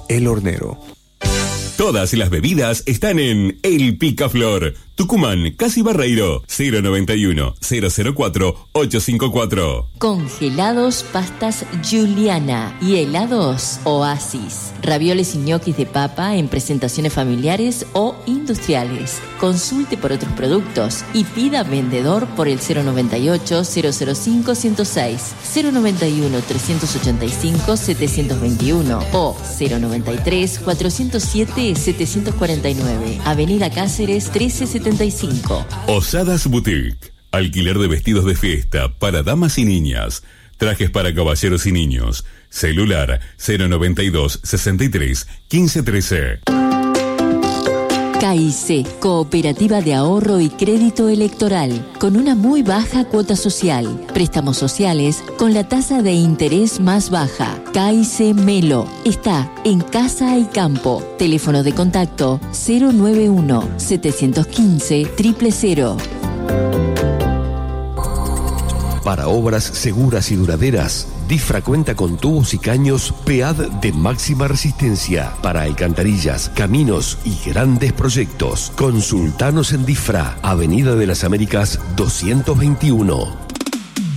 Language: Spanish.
El Hornero. Todas las bebidas están en El Picaflor. Tucumán, Casi Barreiro, 091-004-854. Congelados pastas Juliana y helados Oasis. Ravioles y ñoquis de papa en presentaciones familiares o industriales. Consulte por otros productos y pida vendedor por el 098-005-106, 091-385-721 o 093-407-749. Avenida Cáceres 1375. Osadas Boutique. Alquiler de vestidos de fiesta para damas y niñas. Trajes para caballeros y niños. Celular 092 63 1513. KIC, Cooperativa de Ahorro y Crédito Electoral, con una muy baja cuota social. Préstamos sociales con la tasa de interés más baja. KIC Melo está en Casa y Campo. Teléfono de contacto 091-715-000. Para obras seguras y duraderas, DIFRA cuenta con tubos y caños PEAD de máxima resistencia para alcantarillas, caminos y grandes proyectos. Consultanos en DIFRA, Avenida de las Américas 221.